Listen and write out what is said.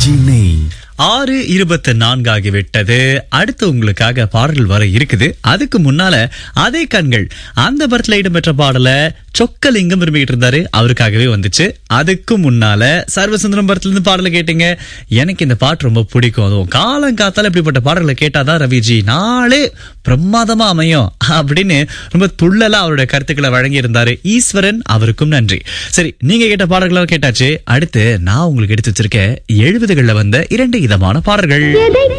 திணை 6:24 ஆகிவிட்டது. அடுத்து உங்களுக்காக பாடல்கள் வர இருக்குது. அதுக்கு முன்னால அதே கண்கள் அந்த படத்துல இடம்பெற்ற பாடல சொக்கலிங்கம் விரும்பிட்டு இருந்தாரு, அவருக்காகவே வந்துச்சு. அதுக்கு முன்னால சர்வசுந்தரம் படத்துல இருந்து பாடல கேட்டீங்க. எனக்கு இந்த பாட்டு ரொம்ப பிடிக்கும். அதுவும் காலங்காத்தால இப்படிப்பட்ட பாடல்களை கேட்டாதான் ரவிஜி நாளே பிரமாதமா அமையும் அப்படின்னு ரொம்ப துள்ளலா அவருடைய கருத்துக்களை வழங்கி இருந்தாரு ஈஸ்வரன். அவருக்கும் நன்றி. சரி, நீங்க கேட்ட பாடல்கள் கேட்டாச்சு. அடுத்து நான் உங்களுக்கு எடுத்து வச்சிருக்கேன் 70களில் வந்த 2 விதமான பாடல்கள்.